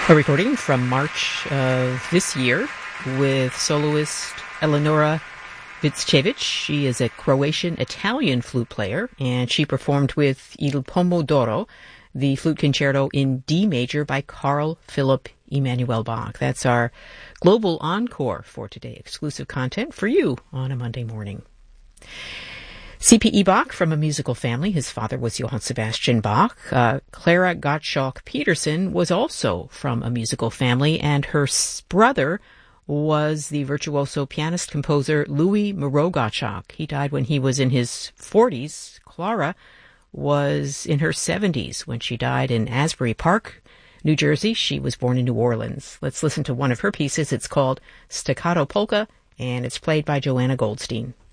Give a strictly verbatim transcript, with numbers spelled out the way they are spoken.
A recording from March of this year with soloist Eleonora Vicevich. She is a Croatian-Italian flute player, and she performed with Il Pomodoro, the flute concerto in D major by Carl Philipp Emanuel Bach. That's our global encore for today. Exclusive content for you on a Monday morning. C P E Bach, from a musical family. His father was Johann Sebastian Bach. Uh, Clara Gottschalk Peterson was also from a musical family, and her brother was the virtuoso pianist composer Louis Moreau Gottschalk. He died when he was in his forties. Clara was in her seventies when she died in Asbury Park, New Jersey. She was born in New Orleans. Let's listen to one of her pieces. It's called Staccato Polka, and it's played by Joanna Goldstein.